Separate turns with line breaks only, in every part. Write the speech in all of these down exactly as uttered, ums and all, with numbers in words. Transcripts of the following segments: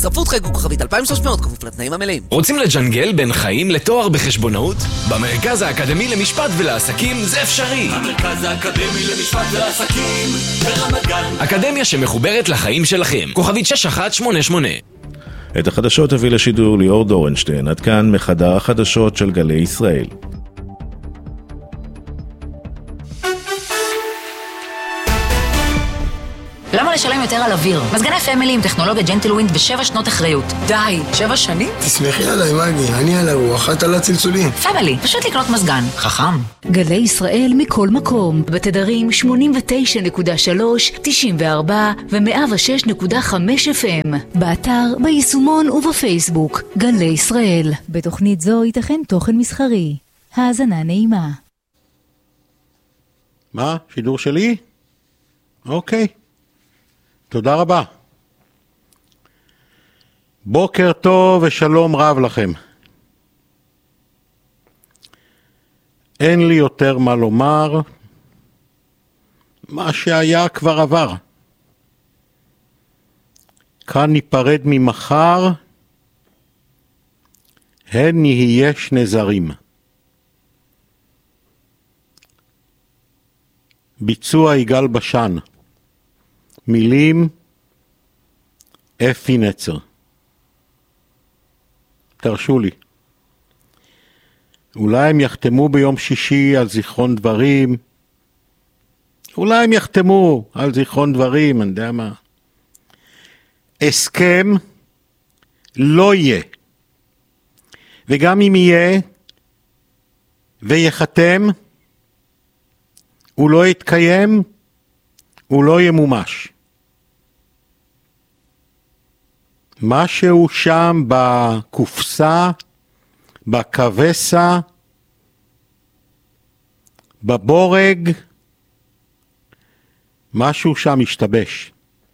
הצטרפות חייגו כוכבית אלפיים ושלוש מאות כפוף לתנאים המלאים.
רוצים לג'נגל בין חיים לתואר בחשבונאות? במרכז האקדמי למשפט ולעסקים זה אפשרי.
המרכז האקדמי למשפט ולעסקים ברמת גן.
אקדמיה שמחוברת לחיים שלכם. כוכבית שש אחת שמונה שמונה.
את החדשות הביא לשידור ליאור דורנשטיין. עד כאן מחדר החדשות של גלי ישראל.
למה לשלם יותר על אוויר? מזגני פמילי עם טכנולוגיה ג'נטלווינד ושבע שנות אחריות. די, שבע שנים?
תסמכי עליי, מגי, אני על הרוח, את על הצלצולים.
פמילי, פשוט לקנות מזגן. חכם.
גלי ישראל מכל מקום, בתדרים שמונים ותשע נקודה שלוש, תשעים וארבע ו-מאה ושש נקודה חמש אף אם. באתר, ביישומון ובפייסבוק. גלי ישראל. בתוכנית זו ייתכן תוכן מסחרי. האזנה נעימה.
מה? שידור שלי? אוקיי. תודה רבה. בוקר טוב ושלום רב לכם. אין לי יותר מה לומר. מה שהיה כבר עבר. כאן ניפרד ממחר. הן נהיה שני זרים. ביצוע יגאל בשן. מילים אפי נצר. תרשו לי. אולי הם יחתמו ביום שישי על זיכרון דברים. אולי הם יחתמו על זיכרון דברים, אני יודע מה. הסכם לא יהיה. וגם אם יהיה ויחתם, הוא לא יתקיים, הוא לא ימומש. משהו שם בקופסה, בקבסה, בבורג, משהו שם השתבש.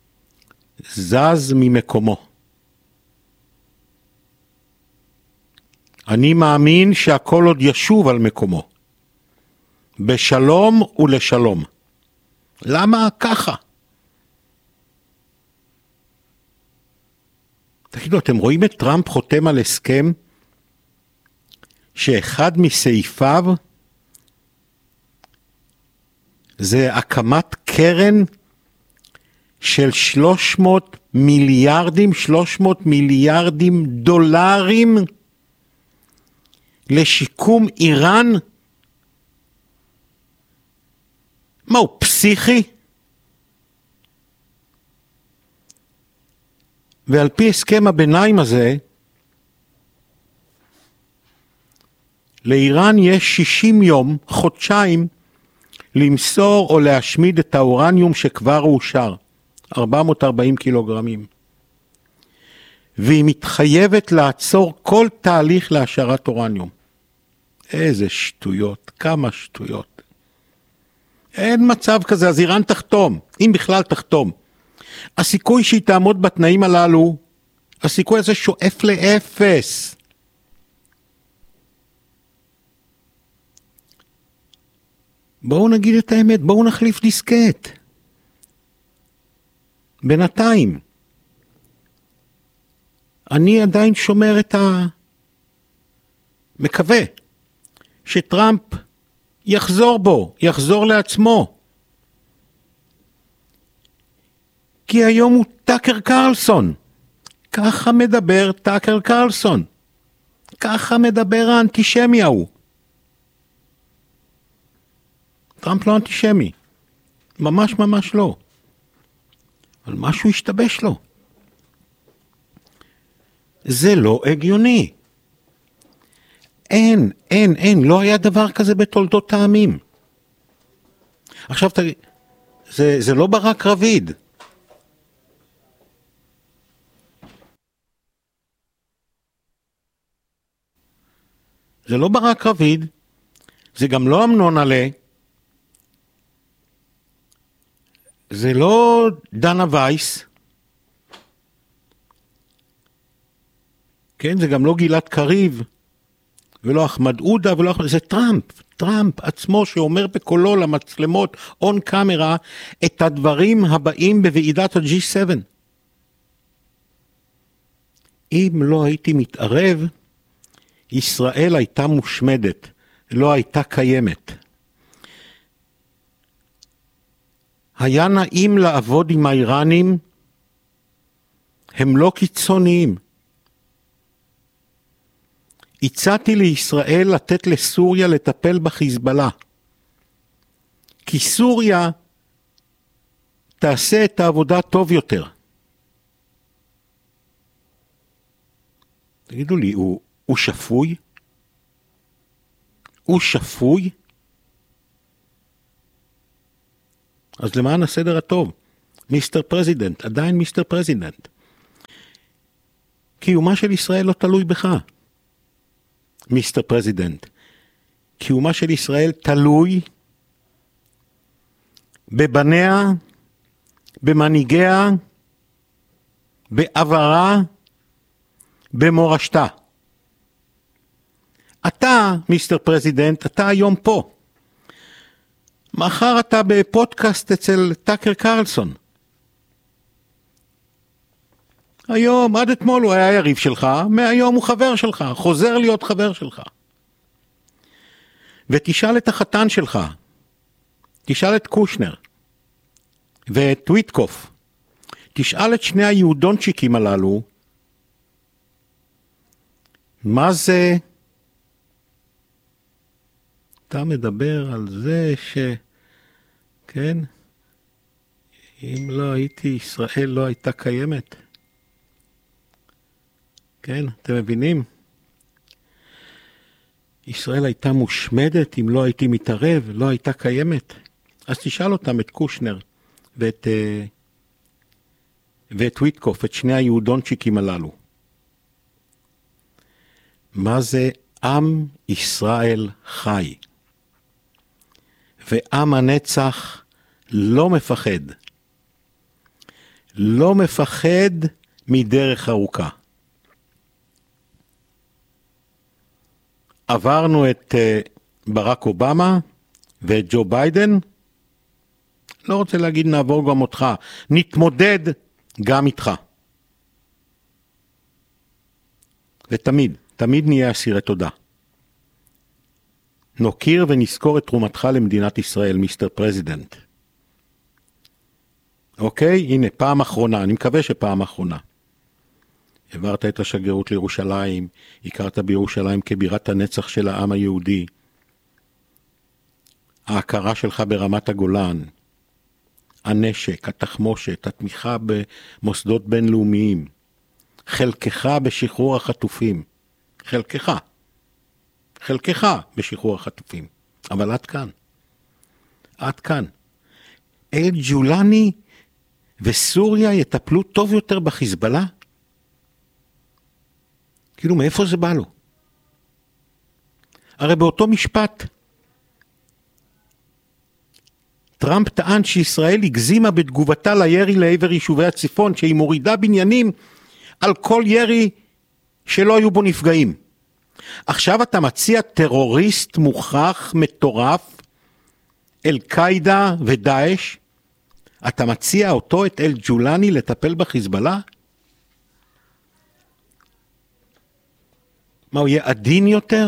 זז ממקומו. אני מאמין שהכל עוד ישוב על מקומו. בשלום ולשלום. למה ככה? תגידו, אתם רואים את טראמפ חותם על הסכם שאחד מסעיפיו זה הקמת קרן של שלוש מאות מיליארדים, שלוש מאות מיליארדים דולרים לשיקום איראן? מה, הוא פסיכי? ועל פי הסכם הביניים הזה, לאיראן יש שישים יום, חודשיים, למסור או להשמיד את האורניום שכבר אושר, ארבע מאות וארבעים קילוגרמים. והיא מתחייבת לעצור כל תהליך להשארת אורניום. איזה שטויות, כמה שטויות. אין מצב כזה, אז איראן תחתום, אם בכלל תחתום. הסיכוי שהיא תעמוד בתנאים הללו, הסיכוי הזה שואף לאפס. בואו נגיד את האמת, בואו נחליף דיסקט. בינתיים. אני עדיין שומר את ה... מקווה שטראמפ יחזור בו, יחזור לעצמו. כי היום הוא טאקר קרלסון. ככה מדבר טאקר קרלסון. ככה מדבר האנטישמי ההוא. טראמפ לא אנטישמי. ממש ממש לא. אבל משהו השתבש לו. זה לא הגיוני. אין, אין, אין, לא היה דבר כזה בתולדות העמים. עכשיו תגיד, זה, זה לא ברק רביד. זה לא ברק רביד, זה גם לא אמנון עלה, זה לא דנה וייס, כן, זה גם לא גלעד קריב, ולא אחמד עודה, ולא אחמד, זה טראמפ, טראמפ עצמו שאומר בקולו למצלמות, און קאמרה, את הדברים הבאים בוועידת ה-ג'י שבע. אם לא הייתי מתערב, ישראל הייתה מושמדת, לא הייתה קיימת. היה נעים לעבוד עם האיראנים, הם לא קיצוניים. הצעתי לישראל לתת לסוריה לטפל בחיזבאללה. כי סוריה תעשה את העבודה טוב יותר. תגידו לי, הוא, הוא שפוי? הוא שפוי? אז למען הסדר הטוב, מיסטר פרזידנט, עדיין מיסטר פרזידנט. קיומה של ישראל לא תלוי בך, מיסטר פרזידנט. קיומה של ישראל תלוי בבניה, במנהיגיה, בעברה, במורשתה. אתה, מיסטר פרזידנט, אתה היום פה. מחר אתה בפודקאסט אצל טאקר קרלסון. היום, עד אתמול הוא היה יריב שלך, מהיום הוא חבר שלך, חוזר להיות חבר שלך. ותשאל את החתן שלך, תשאל את קושנר, ואת וויטקוף, תשאל את שני היהודונצ'יקים הללו, מה זה? אתה מדבר על זה ש... כן? אם לא הייתי ישראל לא הייתה קיימת. כן, אתם מבינים? ישראל הייתה מושמדת אם לא הייתי מתערב, לא הייתה קיימת. אז תשאל אותם את קושנר ואת, ואת וויטקוף, את שני היהודונצ'יקים הללו. מה זה עם ישראל חי? ועם הנצח לא מפחד. לא מפחד מדרך ארוכה. עברנו את ברק אובמה ואת ג'ו ביידן. לא רוצה להגיד נעבור גם אותך. נתמודד גם איתך. ותמיד, תמיד נהיה אסירי תודה. נוקיר ונזכור את תרומתך למדינת ישראל, מיסטר פרזידנט. אוקיי? הנה, פעם אחרונה, אני מקווה שפעם אחרונה. העברת את השגרירות לירושלים, הכרת בירושלים כבירת הנצח של העם היהודי. ההכרה שלך ברמת הגולן, הנשק, התחמושת, התמיכה במוסדות בינלאומיים, חלקך בשחרור החטופים, חלקך, חלקך בשחרור החטופים, אבל עד כאן, עד כאן. אל-ג'ולני וסוריה יטפלו טוב יותר בחיזבאללה? כאילו מאיפה זה בא לו? הרי באותו משפט, טראמפ טען שישראל הגזימה בתגובתה לירי לעבר יישובי הצפון, שהיא מורידה בניינים על כל ירי שלא היו בו נפגעים. עכשיו אתה מציע טרוריסט מוכח, מטורף, אל-קאידה ודאעש, אתה מציע אותו, את אל-ג'ולני, לטפל בחיזבאללה? מה, הוא יהיה עדין יותר?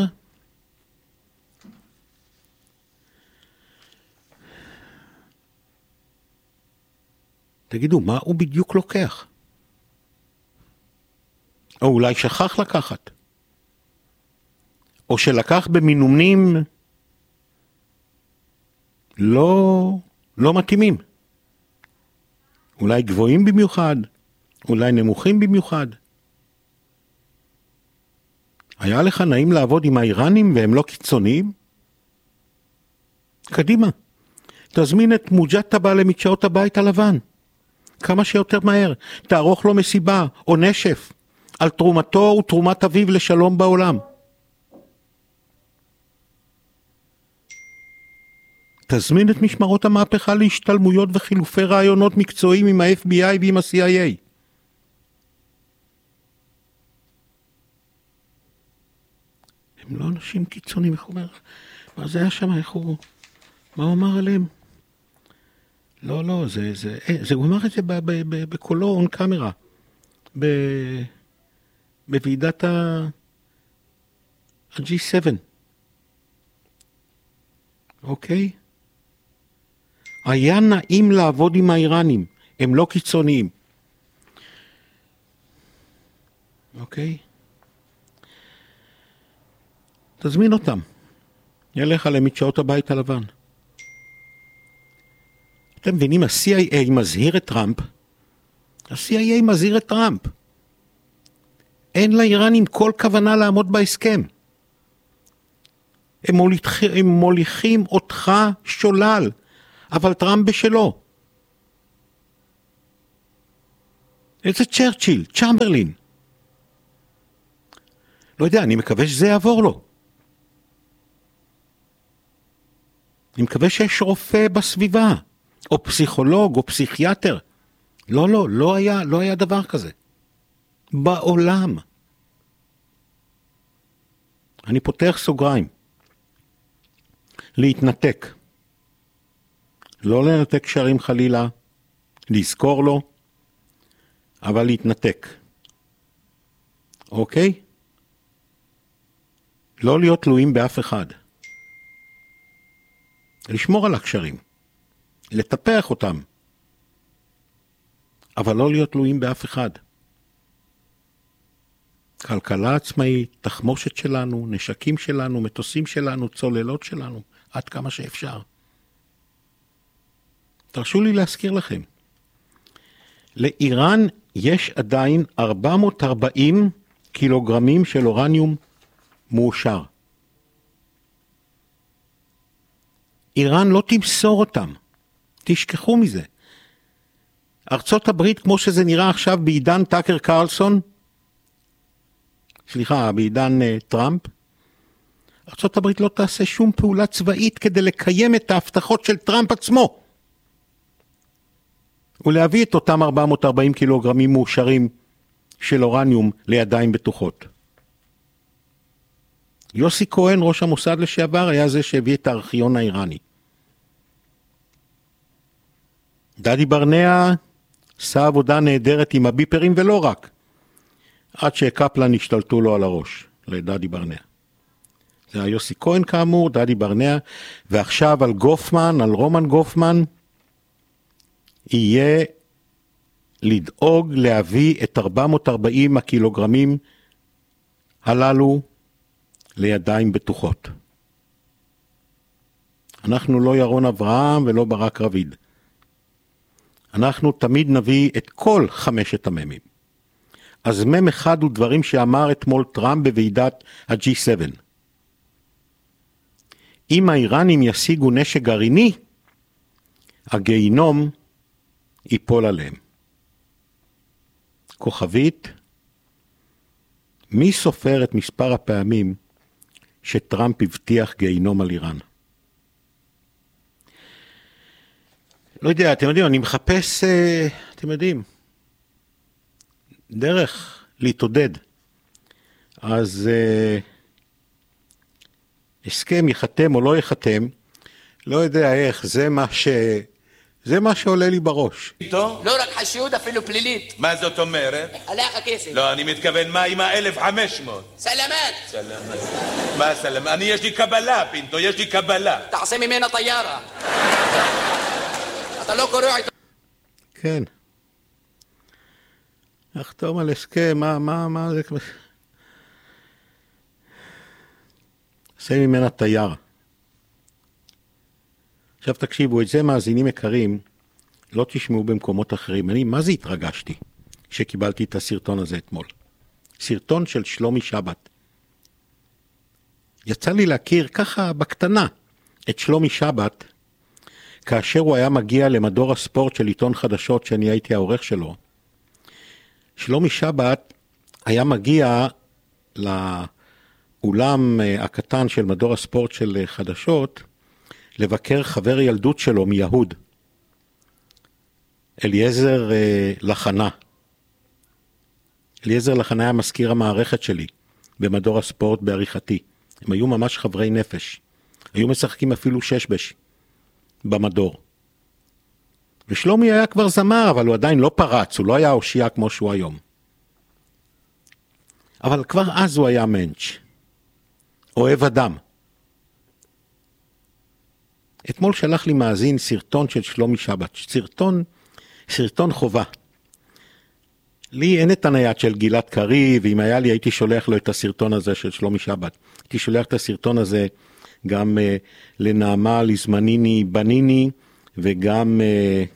תגידו, מה הוא בדיוק לוקח? או אולי שכח לקחת? או שלקח במינונים לא, לא מתאימים. אולי גבוהים במיוחד, אולי נמוכים במיוחד. היה לך נעים לעבוד עם האיראנים והם לא קיצוניים? קדימה, תזמין את מוג'טבה למדשאות הבית הלבן. כמה שיותר מהר, תערוך לו מסיבה או נשף על תרומתו ותרומת אביו לשלום בעולם. תזמין את משמרות המהפכה להשתלמויות וחילופי רעיונות מקצועיים עם ה-אף בי איי ועם ה-סי איי איי. הם לא אנשים קיצוניים, איך הוא אומר? מה זה היה שם? איך הוא... מה הוא אמר עליהם? לא, לא, זה... זה, זה הוא אמר את זה בקולו און קאמרה. ב... בוועידת ה-ג'י שבע. אוקיי? היה נעים לעבוד עם האיראנים, הם לא קיצוניים. אוקיי? תזמין אותם. ילך עליהם מדשאות הבית הלבן. אתם מבינים, ה-סי איי איי מזהיר את טראמפ. ה-סי איי איי מזהיר את טראמפ. אין לאיראנים כל כוונה לעמוד בהסכם. הם, מוליכ... הם מוליכים אותך שולל, אבל טראמפ בשלו. איזה צ'רצ'יל, צ'מברלין. לא יודע, אני מקווה שזה יעבור לו. אני מקווה שיש רופא בסביבה, או פסיכולוג, או פסיכיאטר. לא, לא, לא היה, לא היה דבר כזה. בעולם. אני פותח סוגריים. להתנתק. לא לנתק שרים חלילה, לזכור לו, אבל להתנתק. אוקיי? לא להיות תלויים באף אחד. לשמור על הקשרים. לטפח אותם. אבל לא להיות תלויים באף אחד. כלכלה עצמאית, תחמושת שלנו, נשקים שלנו, מטוסים שלנו, צוללות שלנו, עד כמה שאפשר. תרשו לי להזכיר לכם. לאיראן יש עדיין ארבע מאות וארבעים קילוגרמים של אורניום מאושר. איראן לא תמסור אותם. תשכחו מזה. ארצות הברית, כמו שזה נראה עכשיו בעידן טאקר קרלסון, סליחה, בעידן uh, טראמפ, ארצות הברית לא תעשה שום פעולה צבאית כדי לקיים את ההבטחות של טראמפ עצמו. ולהביא את אותם ארבע מאות וארבעים קילוגרמים מאושרים של אורניום לידיים בטוחות. יוסי כהן, ראש המוסד לשעבר, היה זה שהביא את הארכיון האיראני. דדי ברנע עשה עבודה נהדרת עם הביפרים ולא רק. עד שקפלן השתלטו לו על הראש, לדדי ברנע. זה היה יוסי כהן כאמור, דדי ברנע, ועכשיו על גופמן, על רומן גופמן, יהיה לדאוג להביא את ארבע מאות וארבעים הקילוגרמים הללו לידיים בטוחות. אנחנו לא ירון אברהם ולא ברק רביד. אנחנו תמיד נביא את כל חמשת הממים. אז מם אחד הוא דברים שאמר אתמול טראמפ בוועידת ה-ג'י שבע. אם האיראנים ישיגו נשק גרעיני, הגיהינום ייפול עליהם. כוכבית, מי סופר את מספר הפעמים שטראמפ הבטיח גיהינום על איראן? לא יודע, אתם יודעים, אני מחפש, אתם יודעים, דרך להתעודד. אז אה, הסכם יחתם או לא יחתם, לא יודע איך, זה מה ש... זה מה שעולה לי בראש.
איתו?
לא רק חשוד, אפילו פלילית.
מה זאת אומרת?
עליך כסף.
לא, אני מתכוון מה עם ה-אלף וחמש מאות?
סלמת.
סלמת. מה סלמת? אני יש לי קבלה, פינטו, יש לי קבלה.
תעשה ממנה טיירה. אתה לא קורא איתו.
כן. לחתום על הסכם, מה, מה, מה זה? עושה ממנה תייר. עכשיו תקשיבו, את זה מאזינים יקרים, לא תשמעו במקומות אחרים. אני, מה זה התרגשתי שקיבלתי את הסרטון הזה אתמול? סרטון של שלומי שבת. יצא לי להכיר ככה בקטנה את שלומי שבת, כאשר הוא היה מגיע למדור הספורט של עיתון חדשות, שאני הייתי העורך שלו. שלומי שבת היה מגיע לאולם הקטן של מדור הספורט של חדשות, לבקר חבר ילדות שלו מיהוד, אליעזר אה, לחנה. אליעזר לחנה היה מזכיר המערכת שלי במדור הספורט בעריכתי. הם היו ממש חברי נפש. היו משחקים אפילו ששבש במדור. ושלומי היה כבר זמר, אבל הוא עדיין לא פרץ, הוא לא היה הושיע כמו שהוא היום. אבל כבר אז הוא היה מנץ', אוהב אדם. אתמול שלח לי מאזין סרטון של שלומי שבת, סרטון, סרטון חובה. לי אין את הנייד של גלעד קריב, ואם היה לי הייתי שולח לו את הסרטון הזה של שלומי שבת. הייתי שולח את הסרטון הזה גם uh, לנעמה לזמניני בניני, וגם uh,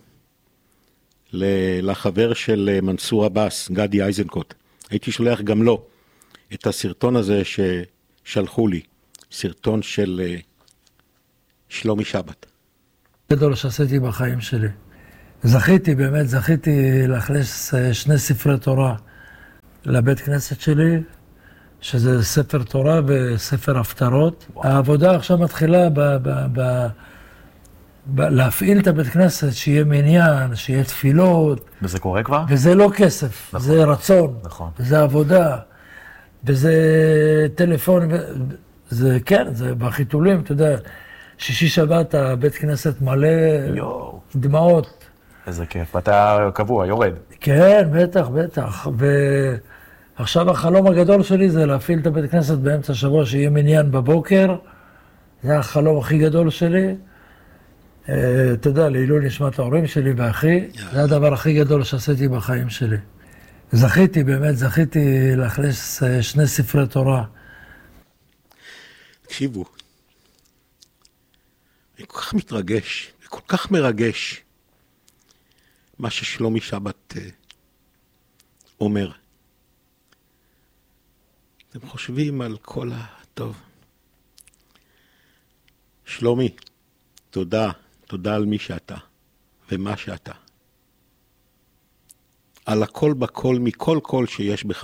לחבר של uh, מנסור עבאס, גדי איזנקוט. הייתי שולח גם לו את הסרטון הזה ששלחו לי, סרטון של uh, שלומי שבת.
גדול שעשיתי בחיים שלי. זכיתי, באמת זכיתי להכניס שני ספרי תורה לבית כנסת שלי, שזה ספר תורה וספר הפטרות. העבודה עכשיו מתחילה ב, ב, ב, ב, להפעיל את הבית כנסת, שיהיה מניין, שיהיה תפילות.
וזה קורה כבר? וזה
לא כסף, נכון. זה רצון,
נכון.
וזה עבודה, וזה טלפון, זה כן, זה בחיתולים, אתה יודע, שישי שבת הבית כנסת מלא יו. דמעות.
איזה כיף, ואתה קבוע, יורד.
כן, בטח, בטח. ועכשיו החלום הגדול שלי זה להפעיל את הבית כנסת באמצע השבוע, שיהיה מניין בבוקר. זה החלום הכי גדול שלי. אתה יודע, לעילוי נשמת ההורים שלי ואחי, זה הדבר הכי גדול שעשיתי בחיים שלי. זכיתי, באמת, זכיתי להכניס שני ספרי תורה.
תקשיבו, אני כל כך מתרגש, כל כך מרגש. מה ששלומי שבת uh, אומר. אתם חושבים על כל הטוב. שלומי, תודה, תודה על מי שאתה ומה שאתה. על הכל בכל, מכל כל שיש בך.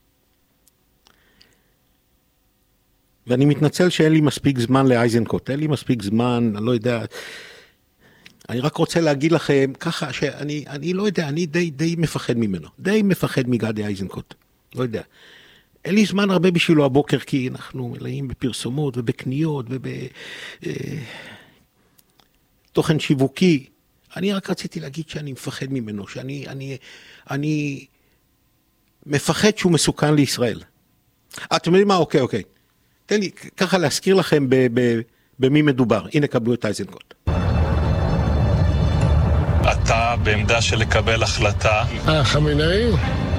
ואני מתנצל שאין לי מספיק זמן לאייזנקוט, אין לי מספיק זמן, אני לא יודע... אני רק רוצה להגיד לכם ככה שאני אני לא יודע, אני די, די מפחד ממנו, די מפחד מגדי איזנקוט, לא יודע. אין לי זמן הרבה בשבילו הבוקר, כי אנחנו מלאים בפרסומות ובקניות ובתוכן שיווקי. אני רק רציתי להגיד שאני מפחד ממנו, שאני אני, אני מפחד שהוא מסוכן לישראל. אתם יודעים מה? אוקיי, אוקיי. תן לי ככה להזכיר לכם ב, ב, במי מדובר. הנה קבלו את איזנקוט.
אתה בעמדה של לקבל החלטה.
אה, חמינאי?